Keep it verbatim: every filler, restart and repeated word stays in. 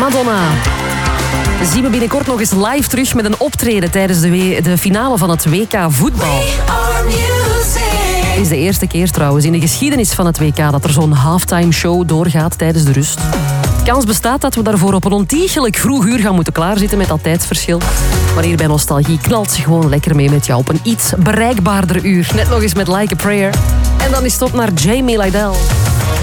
Madonna zien we binnenkort nog eens live terug met een optreden tijdens de, w- de finale van het W K voetbal. Het is de eerste keer trouwens in de geschiedenis van het W K dat er zo'n halftime show doorgaat tijdens de rust. Kans bestaat dat we daarvoor op een ontiegelijk vroeg uur gaan moeten klaarzitten met dat tijdsverschil. Maar hier bij Nostalgie knalt ze gewoon lekker mee met jou op een iets bereikbaarder uur. Net nog eens met Like a Prayer. En dan is het op naar Jamie Lydell.